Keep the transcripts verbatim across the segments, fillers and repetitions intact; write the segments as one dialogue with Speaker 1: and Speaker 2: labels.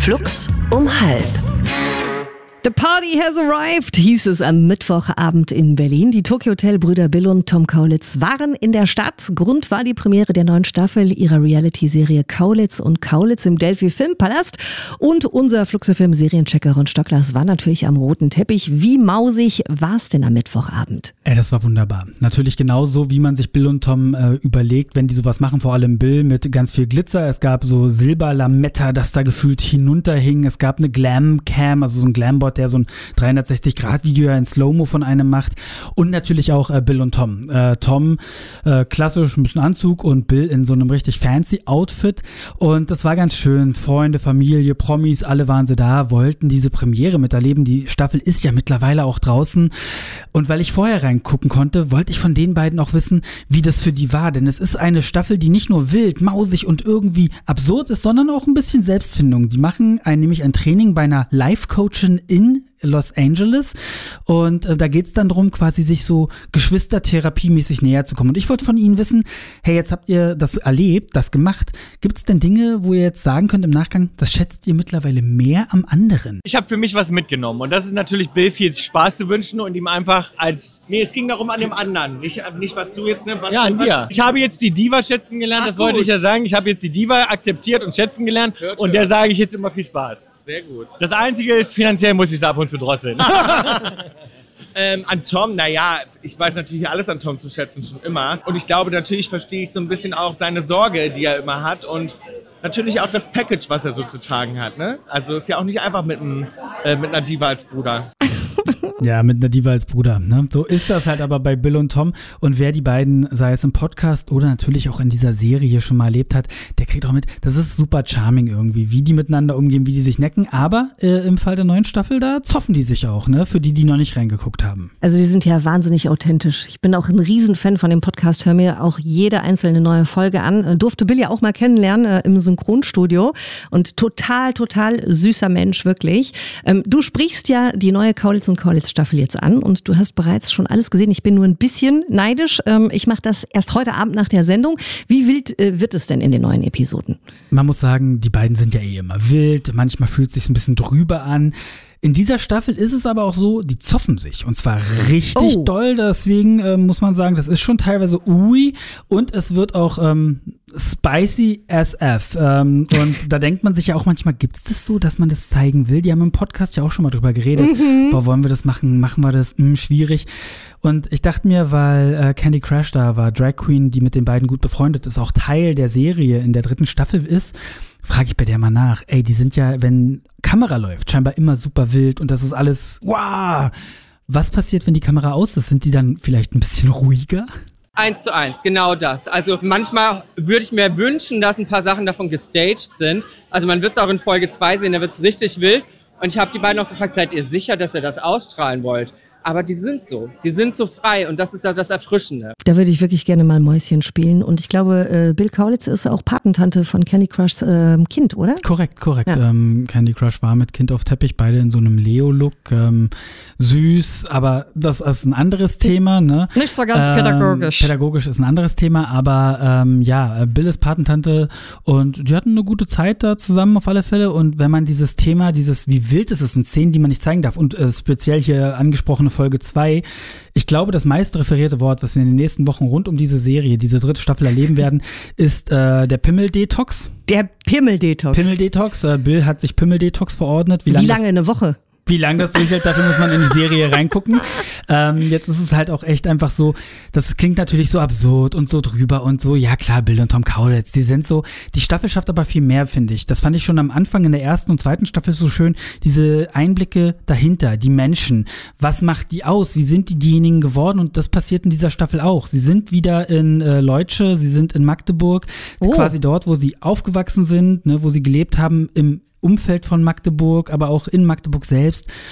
Speaker 1: Flux um halb.
Speaker 2: The party has arrived, hieß es am Mittwochabend in Berlin. Die Tokyo Hotel-Brüder Bill und Tom Kaulitz waren in der Stadt. Grund war die Premiere der neuen Staffel ihrer Reality-Serie Kaulitz und Kaulitz im Delphi Filmpalast. Und unser Flux F M-Serienchecker Ron Stocklers war natürlich am roten Teppich. Wie mausig war es denn am Mittwochabend?
Speaker 3: Ey, das war wunderbar. Natürlich genauso, wie man sich Bill und Tom äh, überlegt, wenn die sowas machen. Vor allem Bill mit ganz viel Glitzer. Es gab so Silberlametta, das da gefühlt hinunterhing. Es gab eine Glam-Cam, also so ein Glambot, der so ein dreihundertsechzig Grad Video in Slow-Mo von einem macht. Und natürlich auch äh, Bill und Tom. Äh, Tom äh, klassisch, ein bisschen Anzug und Bill in so einem richtig fancy Outfit. Und das war ganz schön. Freunde, Familie, Promis, alle waren sie da, wollten diese Premiere miterleben. Die Staffel ist ja mittlerweile auch draußen. Und weil ich vorher reingucken konnte, wollte ich von den beiden auch wissen, wie das für die war. Denn es ist eine Staffel, die nicht nur wild, mausig und irgendwie absurd ist, sondern auch ein bisschen Selbstfindung. Die machen ein, nämlich ein Training bei einer Life-Coachin in Los Angeles und äh, da geht es dann darum, quasi sich so Geschwistertherapiemäßig näher zu kommen. Und ich wollte von Ihnen wissen, hey, jetzt habt ihr das erlebt, das gemacht. Gibt es denn Dinge, wo ihr jetzt sagen könnt im Nachgang, das schätzt ihr mittlerweile mehr am anderen?
Speaker 4: Ich habe für mich was mitgenommen und das ist natürlich Bill viel Spaß zu wünschen und ihm einfach als...
Speaker 5: Nee, es ging darum an dem anderen, nicht, nicht was du jetzt nimmst.
Speaker 4: Ja, an dir. Ich habe jetzt die Diva schätzen gelernt, Ach, das wollte gut. ich ja sagen. Ich habe jetzt die Diva akzeptiert und schätzen gelernt hört, und hört. Der sage ich jetzt immer viel Spaß.
Speaker 5: Sehr gut.
Speaker 4: Das Einzige ist, finanziell muss ich es ab und zu drosseln.
Speaker 5: ähm, an Tom, naja, ich weiß natürlich alles an Tom zu schätzen, schon immer. Und ich glaube, natürlich verstehe ich so ein bisschen auch seine Sorge, die er immer hat und natürlich auch das Package, was er so zu tragen hat, ne? Also ist ja auch nicht einfach mit, einem, äh, mit einer Diva als Bruder.
Speaker 3: Ja, mit einer Diva als Bruder. Ne? So ist das halt aber bei Bill und Tom. Und wer die beiden, sei es im Podcast oder natürlich auch in dieser Serie schon mal erlebt hat, der kriegt auch mit, das ist super charming irgendwie, wie die miteinander umgehen, wie die sich necken. Aber äh, im Fall der neuen Staffel, da zoffen die sich auch, ne? Für die, die noch nicht reingeguckt haben.
Speaker 2: Also die sind ja wahnsinnig authentisch. Ich bin auch ein Riesenfan von dem Podcast, höre mir auch jede einzelne neue Folge an. Durfte Bill ja auch mal kennenlernen äh, im Synchronstudio. Und total, total süßer Mensch, wirklich. Ähm, du sprichst ja die neue Kaulitz und Kaulitz Staffel jetzt an und du hast bereits schon alles gesehen. Ich bin nur ein bisschen neidisch. Ich mache das erst heute Abend nach der Sendung. Wie wild wird es denn in den neuen Episoden?
Speaker 3: Man muss sagen, die beiden sind ja eh immer wild. Manchmal fühlt es sich ein bisschen drüber an. In dieser Staffel ist es aber auch so, die zoffen sich und zwar richtig oh. doll, deswegen äh, muss man sagen, das ist schon teilweise ui und es wird auch ähm, spicy as F ähm, und da denkt man sich ja auch manchmal, gibt es das so, dass man das zeigen will? Die haben im Podcast ja auch schon mal drüber geredet, mhm. boah, wollen wir das machen, machen wir das, hm, schwierig. Und ich dachte mir, weil äh, Candy Crush da war, Drag Queen, die mit den beiden gut befreundet ist, auch Teil der Serie in der dritten Staffel ist, frage ich bei der mal nach. Ey, die sind ja, wenn Kamera läuft, scheinbar immer super wild und das ist alles, wow. Was passiert, wenn die Kamera aus ist? Sind die dann vielleicht ein bisschen ruhiger?
Speaker 6: Eins zu eins, genau das. Also manchmal würde ich mir wünschen, dass ein paar Sachen davon gestaged sind. Also man wird es auch in Folge zwei sehen, da wird es richtig wild. Und ich habe die beiden auch gefragt, seid ihr sicher, dass ihr das ausstrahlen wollt? Aber die sind so, die sind so frei und das ist ja das Erfrischende.
Speaker 2: Da würde ich wirklich gerne mal Mäuschen spielen und ich glaube, äh, Bill Kaulitz ist auch Patentante von Candy Crushs äh, Kind, oder?
Speaker 3: Korrekt, korrekt.
Speaker 2: Ja.
Speaker 3: Ähm, Candy Crush war mit Kind auf Teppich, beide in so einem Leo-Look, ähm, süß, aber das ist ein anderes Thema, ne?
Speaker 2: Nicht so ganz
Speaker 3: ähm,
Speaker 2: pädagogisch.
Speaker 3: Pädagogisch ist ein anderes Thema, aber ähm, ja, Bill ist Patentante und die hatten eine gute Zeit da zusammen auf alle Fälle und wenn man dieses Thema, dieses wie wild ist es und Szenen, die man nicht zeigen darf und äh, speziell hier angesprochene Folge zwei. Ich glaube, das meist referierte Wort, was wir in den nächsten Wochen rund um diese Serie, diese dritte Staffel erleben werden, ist äh, der Pimmel-Detox.
Speaker 2: Der Pimmel-Detox.
Speaker 3: Pimmel-Detox. Äh, Bill hat sich Pimmel-Detox verordnet. Wie,
Speaker 2: Wie
Speaker 3: lang
Speaker 2: lange?
Speaker 3: Das,
Speaker 2: eine Woche?
Speaker 3: Wie lange das durchhält, dafür muss man in die Serie reingucken. Ähm, jetzt ist es halt auch echt einfach so, das klingt natürlich so absurd und so drüber und so, ja klar, Bill und Tom Kaulitz, die sind so, die Staffel schafft aber viel mehr, finde ich. Das fand ich schon am Anfang in der ersten und zweiten Staffel so schön, diese Einblicke dahinter, die Menschen, was macht die aus, wie sind die diejenigen geworden und das passiert in dieser Staffel auch. Sie sind wieder in äh, Leutsche, sie sind in Magdeburg, oh. quasi dort, wo sie aufgewachsen sind, ne, wo sie gelebt haben, im Umfeld von Magdeburg, aber auch in Magdeburg selbst.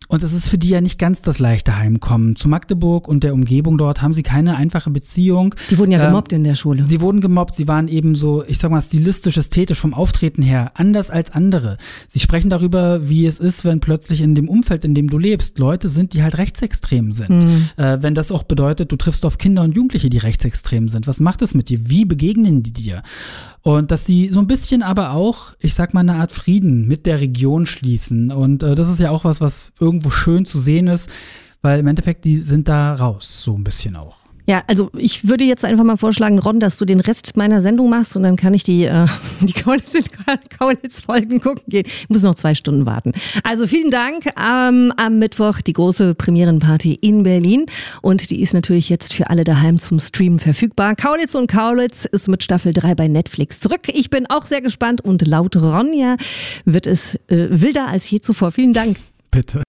Speaker 3: Und es ist für die ja nicht ganz das leichte Heimkommen. Zu Magdeburg und der Umgebung dort haben sie keine einfache Beziehung.
Speaker 2: Die wurden ja gemobbt ähm, in der Schule.
Speaker 3: Sie wurden gemobbt, sie waren eben so, ich sag mal, stilistisch, ästhetisch vom Auftreten her anders als andere. Sie sprechen darüber, wie es ist, wenn plötzlich in dem Umfeld, in dem du lebst, Leute sind, die halt rechtsextrem sind. Mhm. Äh, wenn das auch bedeutet, du triffst auf Kinder und Jugendliche, die rechtsextrem sind. Was macht es mit dir? Wie begegnen die dir? Und dass sie so ein bisschen aber auch, ich sag mal, eine Art Frieden mit der Region schließen. Und äh, das ist ja auch was, was irgendwo schön zu sehen ist, weil im Endeffekt, die sind da raus, so ein bisschen auch.
Speaker 2: Ja, also ich würde jetzt einfach mal vorschlagen, Ron, dass du den Rest meiner Sendung machst und dann kann ich die, äh, die Kaulitz-Folgen gucken gehen. Ich muss noch zwei Stunden warten. Also vielen Dank. Ähm, am Mittwoch die große Premierenparty in Berlin und die ist natürlich jetzt für alle daheim zum Streamen verfügbar. Kaulitz und Kaulitz ist mit Staffel drei bei Netflix zurück. Ich bin auch sehr gespannt und laut Ronja wird es äh, wilder als je zuvor. Vielen Dank.
Speaker 3: Bitte.